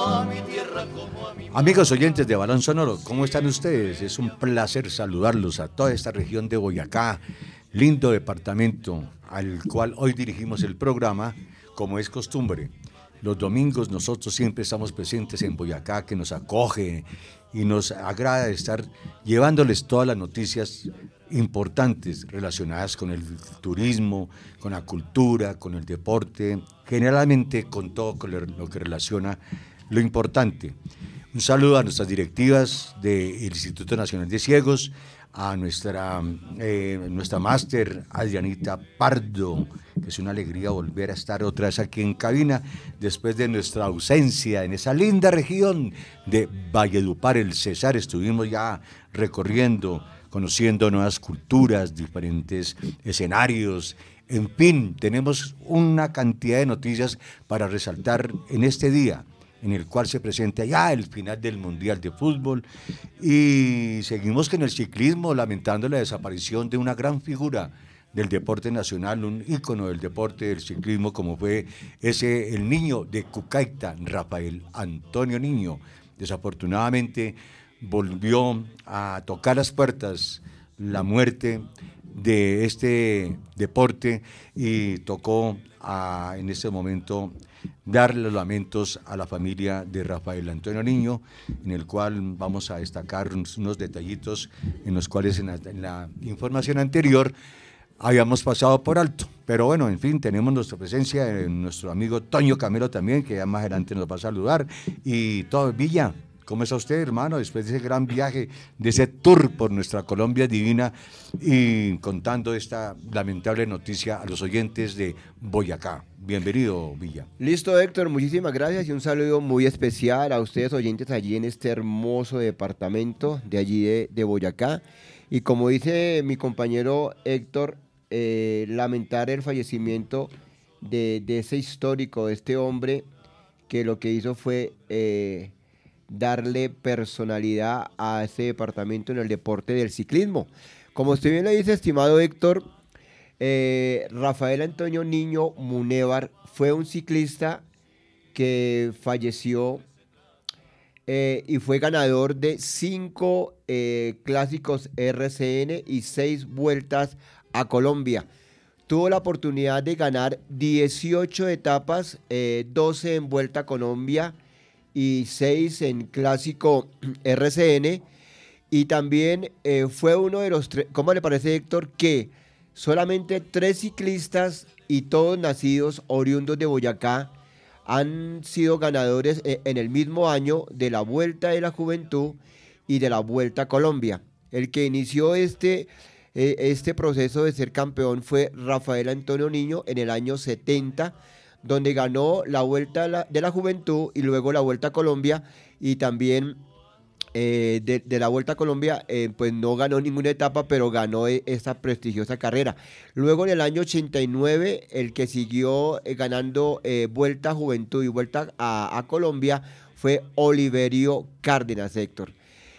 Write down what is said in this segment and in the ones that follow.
Amigos oyentes de Balón Sonoro, ¿cómo están ustedes? Es un placer saludarlos a toda esta región de Boyacá, lindo departamento al cual hoy dirigimos el programa, como es costumbre. Los domingos nosotros siempre estamos presentes en Boyacá, que nos acoge y nos agrada estar llevándoles todas las noticias importantes relacionadas con el turismo, con la cultura, con el deporte, generalmente con todo lo que relaciona lo importante. Un saludo a nuestras directivas del Instituto Nacional de Ciegos, a nuestra máster Adrianita Pardo, que es una alegría volver a estar otra vez aquí en cabina después de nuestra ausencia en esa linda región de Valledupar, el Cesar. Estuvimos ya recorriendo, conociendo nuevas culturas, diferentes escenarios. En fin, tenemos una cantidad de noticias para resaltar en este día, en el cual se presenta ya el final del Mundial de Fútbol, y seguimos con el ciclismo, lamentando la desaparición de una gran figura del deporte nacional, un ícono del deporte del ciclismo, como fue el niño de Cucaita, Rafael Antonio Niño. Desafortunadamente volvió a tocar las puertas la muerte de este deporte y tocó en este momento darle los lamentos a la familia de Rafael Antonio Niño, en el cual vamos a destacar unos detallitos en los cuales en la información anterior habíamos pasado por alto. Pero bueno, en fin, tenemos nuestra presencia, nuestro amigo Toño Camelo también, que ya más adelante nos va a saludar, y todo. Villa, ¿cómo está usted, hermano? Después de ese gran viaje, de ese tour por nuestra Colombia divina, y contando esta lamentable noticia a los oyentes de Boyacá. Bienvenido, Villa. Listo, Héctor, muchísimas gracias y un saludo muy especial a ustedes oyentes allí en este hermoso departamento de allí de Boyacá. Y como dice mi compañero Héctor, lamentar el fallecimiento de ese histórico, de este hombre que lo que hizo fue darle personalidad a ese departamento en el deporte del ciclismo. Como usted bien le dice, estimado Héctor, Rafael Antonio Niño Munévar fue un ciclista que falleció y fue ganador de 5 clásicos RCN y 6 vueltas a Colombia. Tuvo la oportunidad de ganar 18 etapas, 12 en Vuelta a Colombia y 6 en Clásico RCN. Y también fue uno de los tres. ¿Cómo le parece, Héctor, que solamente 3 ciclistas y todos nacidos oriundos de Boyacá han sido ganadores en el mismo año de la Vuelta de la Juventud y de la Vuelta a Colombia? El que inició este proceso de ser campeón fue Rafael Antonio Niño en el año 70, donde ganó la Vuelta de la Juventud y luego la Vuelta a Colombia, y también de la Vuelta a Colombia, pues no ganó ninguna etapa, pero ganó esta prestigiosa carrera. Luego en el año 89, el que siguió ganando Vuelta a Juventud y Vuelta a Colombia fue Oliverio Cárdenas, Héctor.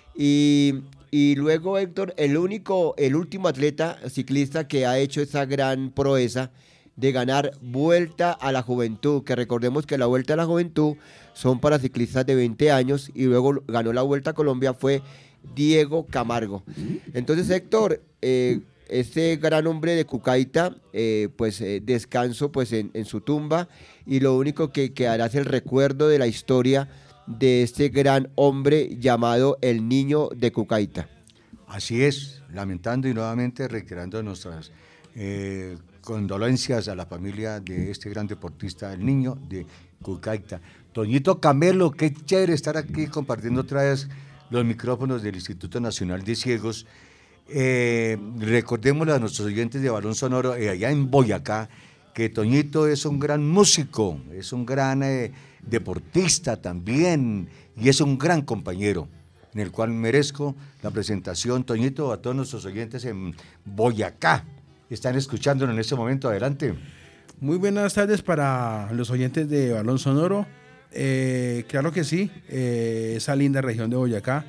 Y luego, Héctor, el último atleta ciclista que ha hecho esa gran proeza de ganar Vuelta a la Juventud, que recordemos que la Vuelta a la Juventud son para ciclistas de 20 años, y luego ganó la Vuelta a Colombia fue Diego Camargo. Entonces, Héctor, este gran hombre de Cucaita, descanso pues en su tumba, y lo único que quedará es el recuerdo de la historia de este gran hombre llamado el Niño de Cucaita. Así es, lamentando y nuevamente reiterando nuestras condolencias a la familia de este gran deportista, el Niño de Cucaita. Toñito Camelo, qué chévere estar aquí compartiendo otra vez los micrófonos del Instituto Nacional de Ciegos. Recordémosle a nuestros oyentes de Balón Sonoro allá en Boyacá que Toñito es un gran músico, es un gran deportista también, y es un gran compañero, en el cual merezco la presentación. Toñito, a todos nuestros oyentes en Boyacá, están escuchándonos en este momento. Adelante. Muy buenas tardes para los oyentes de Balón Sonoro. Claro que sí, esa linda región de Boyacá.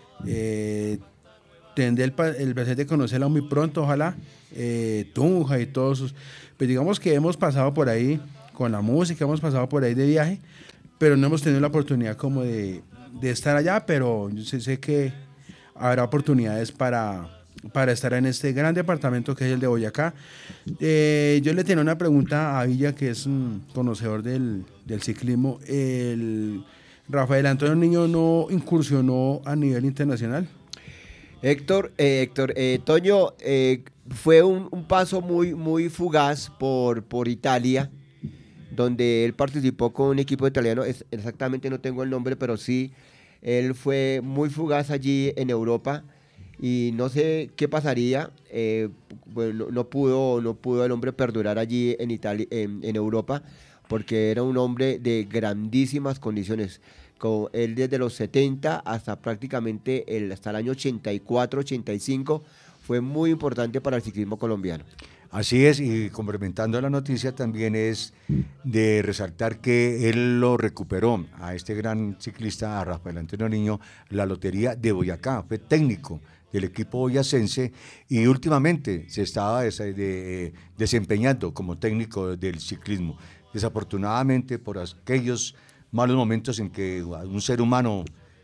Tendré el placer de conocerla muy pronto, ojalá. Tunja y todos sus... Pues digamos que hemos pasado por ahí con la música, hemos pasado por ahí de viaje, pero no hemos tenido la oportunidad como de estar allá, pero yo sé que habrá oportunidades para estar en este gran departamento que es el de Boyacá. Yo le tenía una pregunta a Villa, que es un conocedor del ciclismo. ¿El Rafael Antonio Niño no incursionó a nivel internacional? Héctor, Toño, fue un paso muy fugaz por Italia, donde él participó con un equipo italiano, exactamente no tengo el nombre, pero sí, él fue muy fugaz allí en Europa y no sé qué pasaría, bueno, no pudo el hombre perdurar allí en Italia, en Europa, porque era un hombre de grandísimas condiciones. Con él desde los 70 hasta prácticamente hasta el año 84, 85, fue muy importante para el ciclismo colombiano. Así es, y complementando la noticia también es de resaltar que él lo recuperó a este gran ciclista, a Rafael Antonio Niño, la Lotería de Boyacá, fue técnico del equipo boyacense y últimamente se estaba desempeñando como técnico del ciclismo. Desafortunadamente por aquellos malos momentos en que un ser humano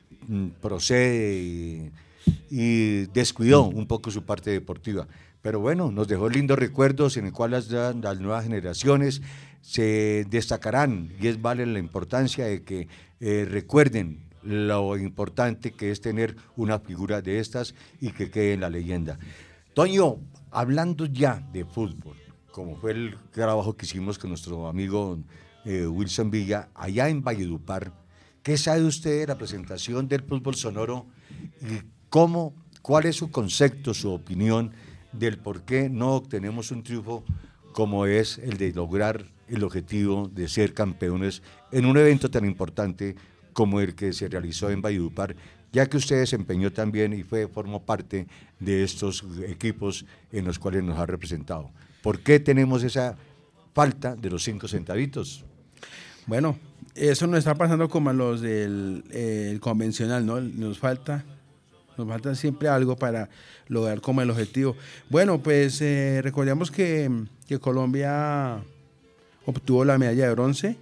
procede y descuidó un poco su parte deportiva. Pero bueno, nos dejó lindos recuerdos en el cual las nuevas generaciones se destacarán y vale la importancia de que recuerden lo importante que es tener una figura de estas y que quede en la leyenda. Toño, hablando ya de fútbol, como fue el trabajo que hicimos con nuestro amigo Wilson Villa, allá en Valledupar, ¿qué sabe usted de la presentación del fútbol sonoro y cuál es su concepto, su opinión del por qué no obtenemos un triunfo como es el de lograr el objetivo de ser campeones en un evento tan importante como el que se realizó en Valledupar, ya que usted desempeñó también y formó parte de estos equipos en los cuales nos ha representado? ¿Por qué tenemos esa falta de los 5 centavitos? Bueno, eso nos está pasando como a los del el convencional, ¿no? Nos falta siempre algo para lograr como el objetivo. Bueno, pues recordemos que Colombia obtuvo la medalla de bronce,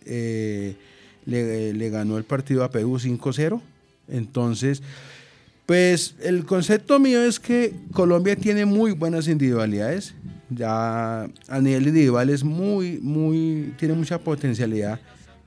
le ganó el partido a Perú 5-0. Entonces, pues el concepto mío es que Colombia tiene muy buenas individualidades. Ya a nivel individual tiene mucha potencialidad.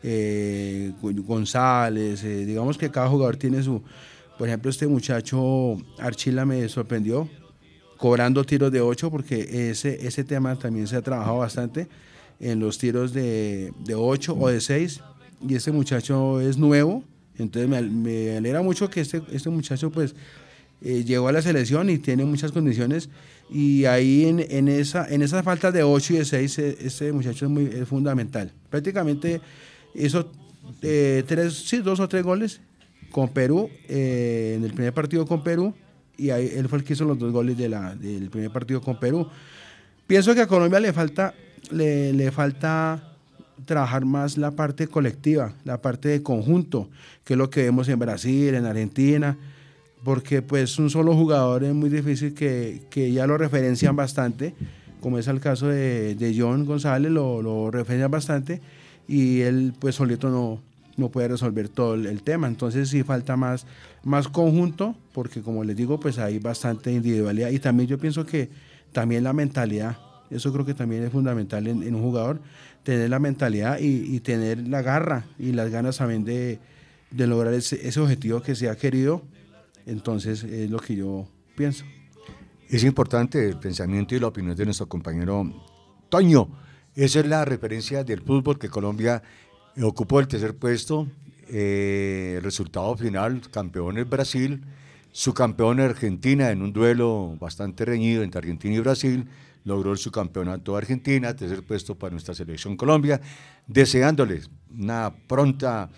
González, digamos que cada jugador tiene su... Por ejemplo, este muchacho Archila me sorprendió cobrando tiros de 8, porque ese tema también se ha trabajado bastante en los tiros de 8 o de 6, y este muchacho es nuevo. Entonces me alegra mucho que este muchacho pues llegó a la selección y tiene muchas condiciones, y ahí en esa falta de 8 y de 6 este muchacho es fundamental. Prácticamente hizo 2 o 3 goles con Perú, en el primer partido con Perú, y ahí él fue el que hizo los 2 goles del primer partido con Perú. Pienso que a Colombia le falta trabajar más la parte colectiva, la parte de conjunto, que es lo que vemos en Brasil, en Argentina, porque pues un solo jugador es muy difícil, que ya lo referencian bastante, como es el caso de John González, lo referencian bastante, y él pues solito no puede resolver todo el tema. Entonces sí falta más conjunto, porque como les digo, pues hay bastante individualidad, y también yo pienso que también la mentalidad, eso creo que también es fundamental en un jugador, tener la mentalidad y tener la garra y las ganas también de lograr ese objetivo que se ha querido. Entonces es lo que yo pienso. Es importante el pensamiento y la opinión de nuestro compañero Toño. Esa es la referencia del fútbol, que Colombia ocupó el tercer puesto, el resultado final, campeón es Brasil, subcampeón Argentina en un duelo bastante reñido entre Argentina y Brasil, logró el subcampeonato de Argentina, tercer puesto para nuestra selección Colombia, deseándoles una pronta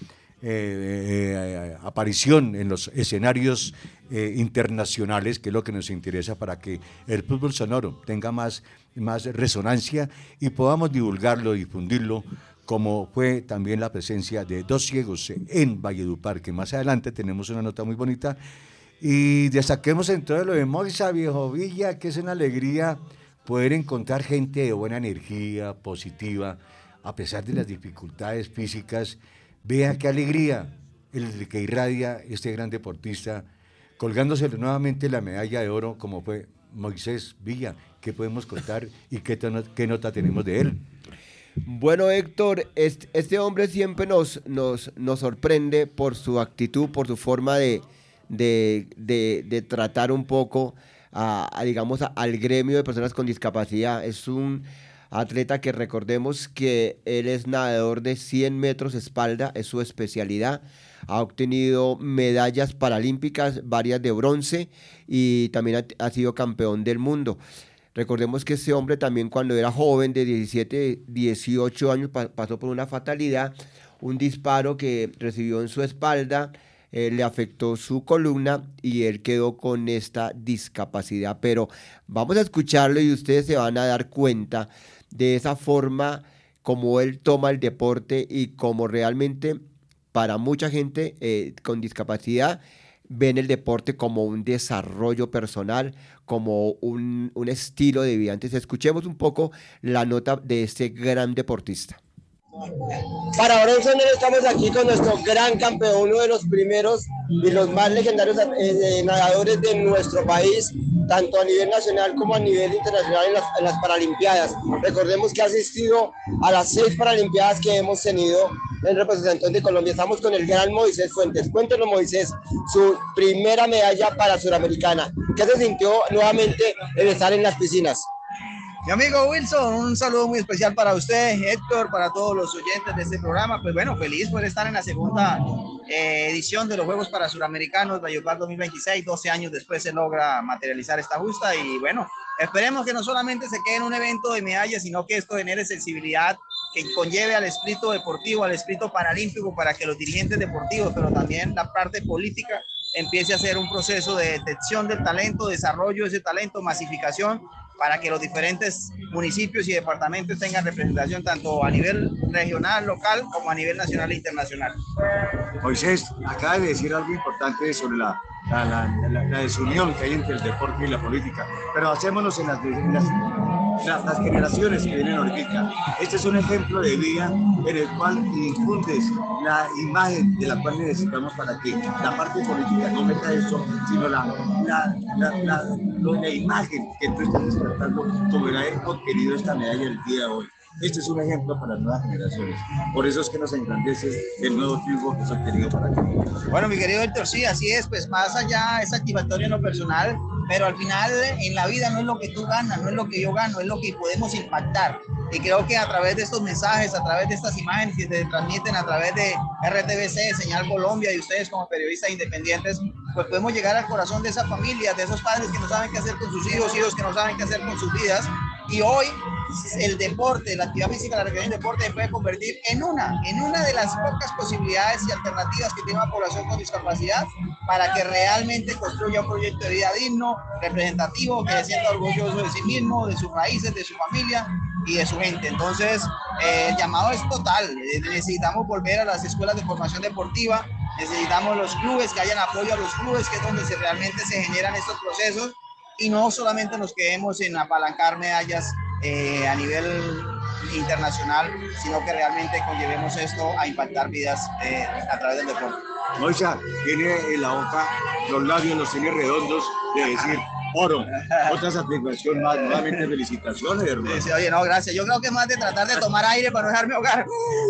aparición en los escenarios internacionales, que es lo que nos interesa para que el fútbol sonoro tenga más resonancia y podamos divulgarlo, difundirlo, como fue también la presencia de 2 ciegos en Valledupar, que más adelante tenemos una nota muy bonita. Y destaquemos entonces lo de Moisa, viejo Villa, que es una alegría poder encontrar gente de buena energía, positiva, a pesar de las dificultades físicas. Vea qué alegría el que irradia este gran deportista, colgándosele nuevamente la medalla de oro, como fue Moisés Villa. ¿Qué podemos contar y qué nota tenemos de él? Bueno, Héctor, este hombre siempre nos sorprende por su actitud, por su forma de tratar un poco digamos, al gremio de personas con discapacidad. Es un atleta que recordemos que él es nadador de 100 metros espalda, es su especialidad. Ha obtenido medallas paralímpicas, varias de bronce, y también ha sido campeón del mundo. Recordemos que ese hombre también, cuando era joven, de 17, 18 años, pasó por una fatalidad, un disparo que recibió en su espalda, le afectó su columna y él quedó con esta discapacidad. Pero vamos a escucharlo y ustedes se van a dar cuenta de esa forma como él toma el deporte y como realmente para mucha gente con discapacidad ven el deporte como un desarrollo personal, como un estilo de vida. Entonces escuchemos un poco la nota de este gran deportista. Para Bronce estamos aquí con nuestro gran campeón, uno de los primeros y los más legendarios nadadores de nuestro país, tanto a nivel nacional como a nivel internacional en las Paralimpiadas. Recordemos que ha asistido a las 6 Paralimpiadas que hemos tenido en representación de Colombia. Estamos con el gran Moisés Fuentes. Cuéntenos, Moisés, su primera medalla para Suramericana. ¿Qué se sintió nuevamente el estar en las piscinas? Mi amigo Wilson, un saludo muy especial para usted, Héctor, para todos los oyentes de este programa. Pues bueno, feliz por estar en la segunda edición de los Juegos para Suramericanos Valledupar 2026. 12 años después se logra materializar esta justa y bueno, esperemos que no solamente se quede en un evento de medallas, sino que esto genere sensibilidad que conlleve al espíritu deportivo, al espíritu paralímpico, para que los dirigentes deportivos, pero también la parte política, empiece a hacer un proceso de detección del talento, desarrollo de ese talento, masificación, para que los diferentes municipios y departamentos tengan representación tanto a nivel regional, local, como a nivel nacional e internacional. Moisés, acaba de decir algo importante sobre la desunión que hay entre el deporte y la política, pero hacémonos en las generaciones que vienen ahorita. Este es un ejemplo de vida en el cual infundes la imagen de la cual necesitamos para que la parte política no meta eso, sino la imagen que tú estás despertando como el haber obtenido esta medalla el día de hoy. Este es un ejemplo para las nuevas generaciones. Por eso es que nos engrandece el nuevo triunfo que se ha obtenido para ti. Bueno, mi querido Héctor, sí, así es. Pues más allá es satisfactorio en lo personal, pero al final en la vida no es lo que tú ganas, no es lo que yo gano, es lo que podemos impactar. Y creo que a través de estos mensajes, a través de estas imágenes que se transmiten a través de RTBC, Señal Colombia y ustedes como periodistas independientes, pues podemos llegar al corazón de esas familias, de esos padres que no saben qué hacer con sus hijos, hijos que no saben qué hacer con sus vidas. Y hoy el deporte, la actividad física, la recreación del deporte se puede convertir en una de las pocas posibilidades y alternativas que tiene una población con discapacidad para que realmente construya un proyecto de vida digno, representativo, que se sienta orgulloso de sí mismo, de sus raíces, de su familia y de su gente. Entonces, el llamado es total. Necesitamos volver a las escuelas de formación deportiva, necesitamos los clubes, que hayan apoyo a los clubes, que es donde realmente se generan estos procesos, y no solamente nos quedemos en apalancar medallas a nivel internacional, sino que realmente conllevemos esto a impactar vidas a través del deporte. Moisés tiene en la boca, los labios los tiene redondos de decir oro. Otra satisfacción más. Nuevamente felicitaciones, hermano. Sí, oye, no, gracias. Yo creo que es más de tratar de tomar aire para no dejarme ahogar.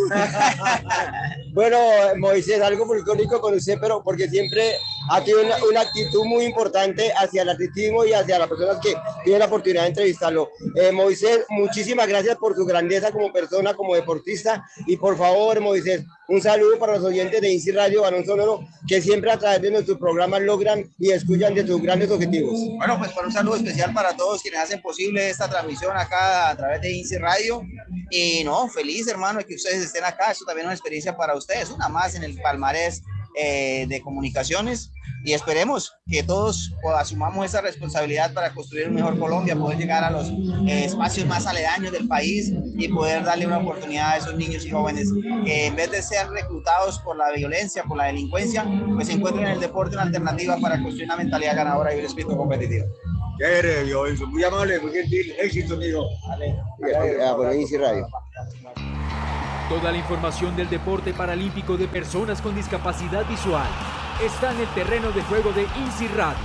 Bueno, Moisés, algo folclórico con usted, pero porque siempre ha tenido una actitud muy importante hacia el atletismo y hacia las personas que tienen la oportunidad de entrevistarlo. Moisés, muchísimas gracias por su grandeza como persona, como deportista. Y por favor, Moisés, un saludo para los oyentes de INSI Radio Balón Sonoro, que siempre a través de nuestros programas logran y escuchan de sus grandes objetivos. Bueno, pues un saludo especial para todos quienes hacen posible esta transmisión acá a través de INSI Radio. Y no, feliz, hermano, de que ustedes estén acá. Esto también es una experiencia para ustedes, una más en el palmarés de comunicaciones, y esperemos que todos asumamos esa responsabilidad para construir un mejor Colombia, poder llegar a los espacios más aledaños del país y poder darle una oportunidad a esos niños y jóvenes que, en vez de ser reclutados por la violencia, por la delincuencia, pues encuentren en el deporte una alternativa para construir una mentalidad ganadora y un espíritu competitivo. Qué muy amable, muy gentil, éxito, amigo. Por INSI Radio. Toda la información del deporte paralímpico de personas con discapacidad visual está en el terreno de juego de INSI Radio.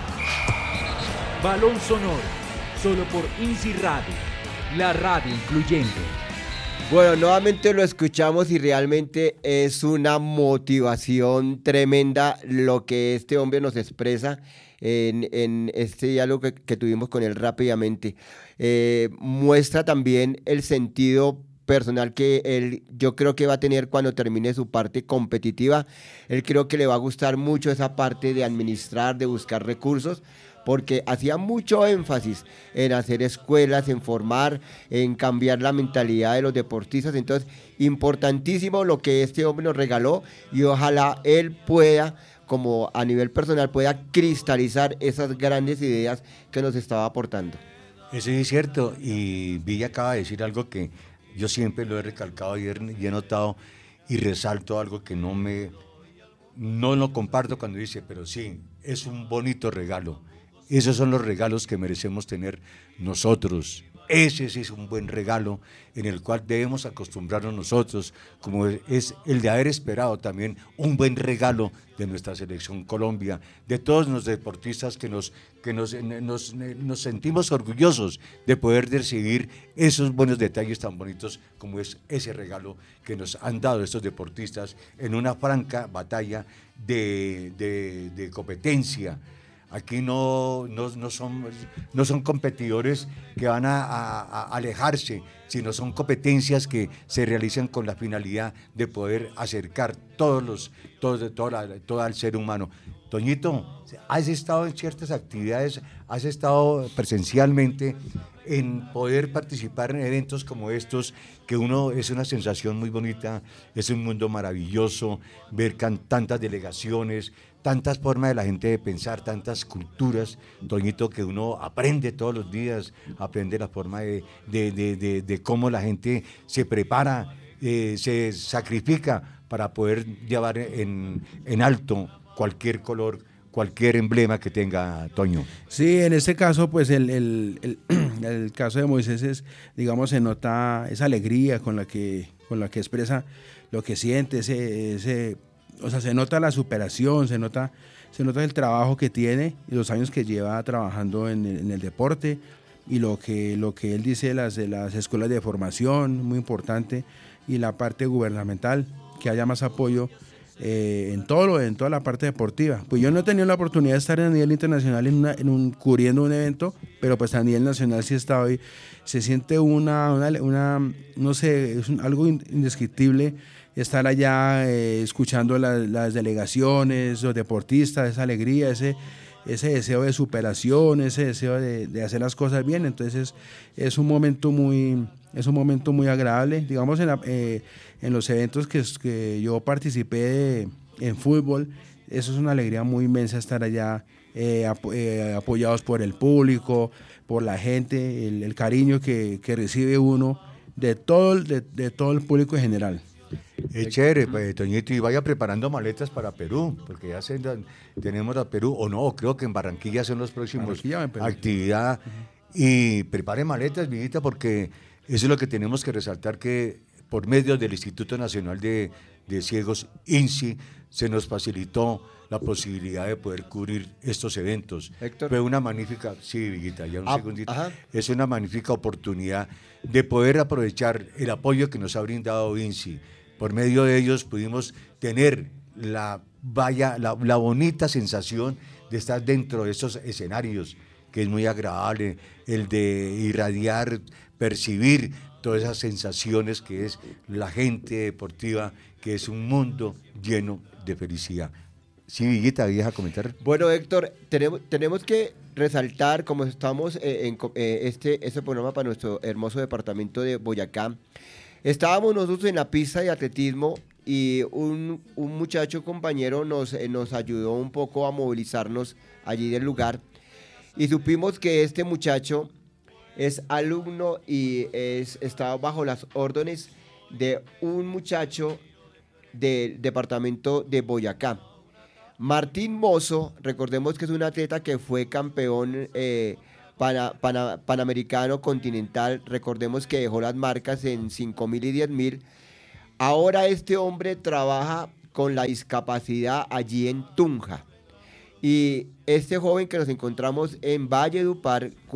Balón Sonoro, solo por INSI Radio, la radio incluyente. Bueno, nuevamente lo escuchamos y realmente es una motivación tremenda lo que este hombre nos expresa en este diálogo que tuvimos con él rápidamente. Muestra también el sentido personal que él, yo creo que va a tener cuando termine su parte competitiva. Él creo que le va a gustar mucho esa parte de administrar, de buscar recursos, porque hacía mucho énfasis en hacer escuelas, en formar, en cambiar la mentalidad de los deportistas. Entonces, importantísimo lo que este hombre nos regaló y ojalá él pueda, como a nivel personal, pueda cristalizar esas grandes ideas que nos estaba aportando. Eso es cierto, y Villa acaba de decir algo que yo siempre lo he recalcado y he notado y resalto algo que no lo comparto cuando dice, pero sí, es un bonito regalo. Esos son los regalos que merecemos tener nosotros. Ese sí es un buen regalo en el cual debemos acostumbrarnos nosotros, como es el de haber esperado también un buen regalo de nuestra selección Colombia, de todos los deportistas que nos sentimos orgullosos de poder recibir esos buenos detalles tan bonitos como es ese regalo que nos han dado estos deportistas en una franca batalla de competencia. Aquí no son competidores que van a alejarse, sino son competencias que se realizan con la finalidad de poder acercar todo al ser humano. Toñito, has estado en ciertas actividades, has estado presencialmente en poder participar en eventos como estos, que es una sensación muy bonita, es un mundo maravilloso, ver tantas delegaciones, tantas formas de la gente de pensar, tantas culturas, Toñito, que uno aprende todos los días, aprende la forma de cómo la gente se prepara, se sacrifica para poder llevar en alto cualquier color, cualquier emblema que tenga, Toño. Sí, en este caso, pues el caso de Moisés es, digamos, se nota esa alegría con la que expresa lo que siente, o sea, se nota la superación, se nota el trabajo que tiene y los años que lleva trabajando en el deporte y lo que él dice de las escuelas de formación, muy importante, y la parte gubernamental, que haya más apoyo en toda la parte deportiva. Pues yo no he tenido la oportunidad de estar a nivel internacional cubriendo un evento, pero pues a nivel nacional sí he estado y se siente no sé, es algo indescriptible estar allá escuchando las delegaciones, los deportistas, esa alegría, ese deseo de superación, ese deseo de hacer las cosas bien. Entonces es un momento muy agradable. Digamos, en los eventos que yo participé en fútbol, eso es una alegría muy inmensa estar allá apoyados por el público, por la gente, el cariño que recibe uno de todo el público en general. Es chévere, pues, Toñito, y vaya preparando maletas para Perú, porque ya tenemos a Perú, o no, creo que en Barranquilla son los próximos actividad, y prepare maletas, Villita, porque eso es lo que tenemos que resaltar, que por medio del Instituto Nacional de Ciegos, INSI, se nos facilitó la posibilidad de poder cubrir estos eventos. Héctor. Fue una magnífica, sí, Villita, ya un segundito, ajá. Es una magnífica oportunidad de poder aprovechar el apoyo que nos ha brindado INSI. Por medio de ellos pudimos tener la bonita sensación de estar dentro de esos escenarios, que es muy agradable, el de irradiar, percibir todas esas sensaciones que es la gente deportiva, que es un mundo lleno de felicidad. Sí, Villita, ¿habías a comentar? Bueno, Héctor, tenemos que resaltar, como estamos en este programa para nuestro hermoso departamento de Boyacá. Estábamos nosotros en la pista de atletismo y un muchacho compañero nos ayudó un poco a movilizarnos allí del lugar y supimos que este muchacho es alumno y está bajo las órdenes de un muchacho del departamento de Boyacá. Martín Mozo, recordemos que es un atleta que fue campeón panamericano continental, recordemos que dejó las marcas en 5.000 y 10.000, Ahora este hombre trabaja con la discapacidad allí en Tunja. Y este joven que nos encontramos en Valledupar,